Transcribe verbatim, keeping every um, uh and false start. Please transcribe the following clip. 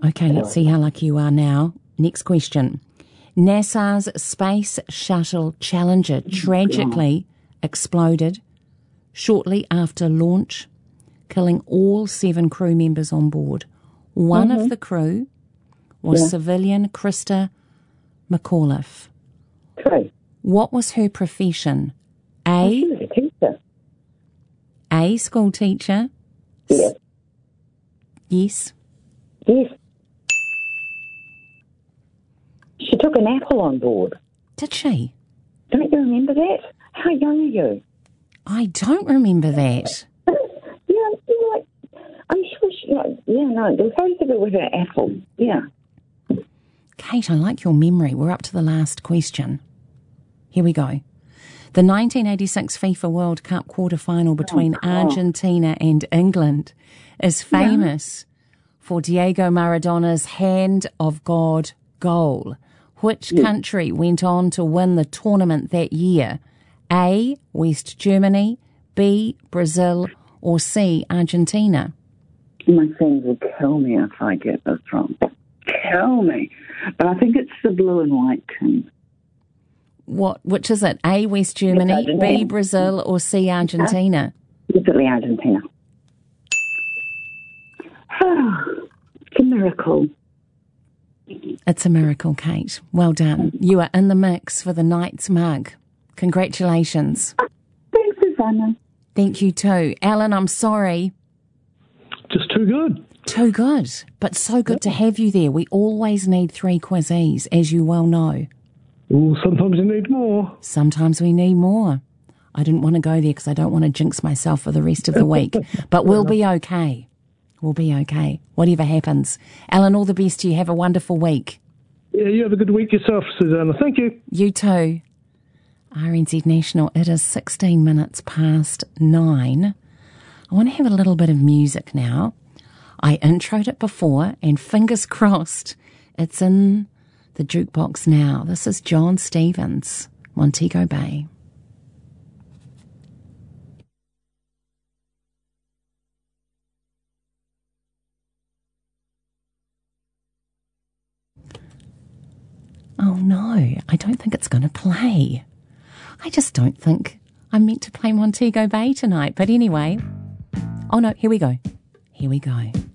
Okay, let's see how lucky you are now. Next question. NASA's Space Shuttle Challenger tragically exploded shortly after launch, killing all seven crew members on board. One mm-hmm. of the crew was yeah. civilian Krista McAuliffe. Okay. What was her profession? A. Oh, she was a teacher. A. School teacher. Yes. Yes. Yes. She took an apple on board. Did she? Don't you remember that? How young are you? I don't remember that. yeah, you're like, I'm sure she, like, yeah, no, there was something to do with her apple. Yeah. Kate, I like your memory. We're up to the last question. Here we go. The nineteen eighty-six FIFA World Cup quarter-final between oh, Argentina and England is famous yeah. for Diego Maradona's Hand of God goal. Which yeah. country went on to win the tournament that year? A. West Germany, B. Brazil, or C. Argentina? My friends will kill me if I get this wrong. Kill me. But I think it's the blue and white team. What? Which is it? A. West Germany, B. Brazil, or C. Argentina? Definitely Argentina. It's a miracle. It's a miracle, Kate. Well done. You are in the mix for the Knight's mug. Congratulations. Thanks, Susanna. Thank you too. Alan, I'm sorry. Just too good. Too good. But so good yep. to have you there. We always need three quizzes, as you well know. Ooh, sometimes you need more. Sometimes we need more. I didn't want to go there because I don't want to jinx myself for the rest of the week. But we'll be okay. We'll be okay. Whatever happens. Alan, all the best to you. Have a wonderful week. Yeah, you have a good week yourself, Susanna. Thank you. You too. R N Z National, it is sixteen minutes past nine. I want to have a little bit of music now. I introed it before, and fingers crossed, it's in the jukebox now. This is John Stevens, Montego Bay. Oh no, I don't think it's going to play. I just don't think I'm meant to play Montego Bay tonight. But anyway, oh no, here we go. Here we go.